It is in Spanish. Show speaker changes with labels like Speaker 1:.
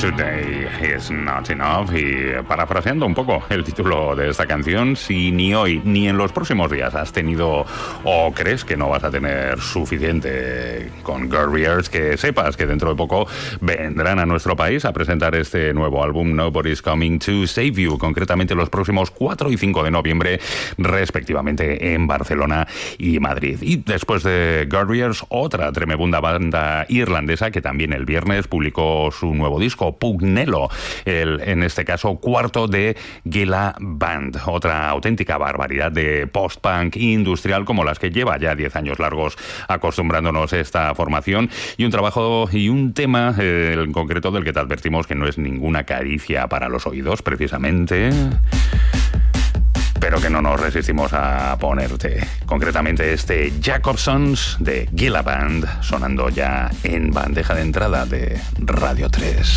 Speaker 1: Today is not enough. Y parafraseando un poco el título de esta canción, si ni hoy ni en los próximos días has tenido o crees que no vas a tener suficiente con Guerriers, que sepas que dentro de poco vendrán a nuestro país a presentar este nuevo álbum Nobody's Coming to Save You, concretamente los próximos 4 y 5 de noviembre respectivamente en Barcelona y Madrid. Y después de Guerriers, otra tremenda banda irlandesa que también el viernes publicó su nuevo disco, Pugnelo, en este caso cuarto de Gila Band, otra auténtica barbaridad de post-punk industrial como las que lleva ya 10 años largos acostumbrándonos esta formación, y un trabajo y un tema en concreto del que te advertimos que no es ninguna caricia para los oídos precisamente, pero que no nos resistimos a ponerte. Concretamente este Jacobsons de Gila Band, sonando ya en bandeja de entrada de Radio 3.